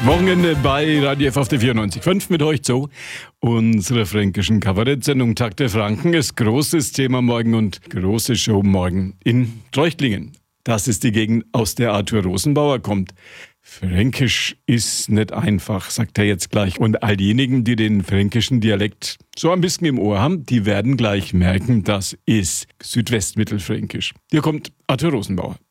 Wochenende bei Radio F auf der 94.5 mit euch zu unserer fränkischen Kabarettsendung Tag der Franken. Ist großes Thema morgen und große Show morgen in Treuchtlingen. Das ist die Gegend, aus der Arthur Rosenbauer kommt. Fränkisch ist nicht einfach, sagt er jetzt gleich. Und all diejenigen, die den fränkischen Dialekt so ein bisschen im Ohr haben, die werden gleich merken, das ist Südwestmittelfränkisch. Hier kommt Arthur Rosenbauer.